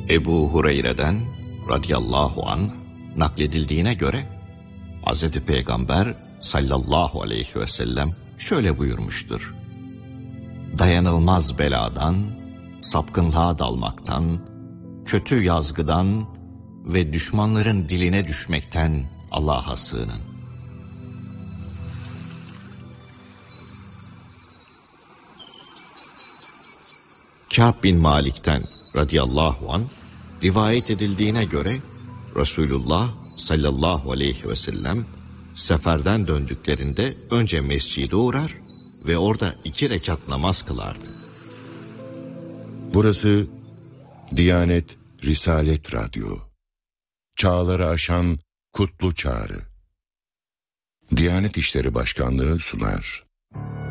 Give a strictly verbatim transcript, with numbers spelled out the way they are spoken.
Ebu Hureyre'den radıyallahu anh nakledildiğine göre Hz. Peygamber sallallahu aleyhi ve sellem şöyle buyurmuştur: dayanılmaz beladan, sapkınlığa dalmaktan, kötü yazgıdan ve düşmanların diline düşmekten Allah'a sığının. Kâb bin Malik'ten radıyallahu anh rivayet edildiğine göre Resulullah sallallahu aleyhi ve sellem seferden döndüklerinde önce mescide uğrar ve orada iki rekat namaz kılardı. Burası Diyanet Risalet Radyo. Çağları aşan kutlu çağrı. Diyanet İşleri Başkanlığı sunar.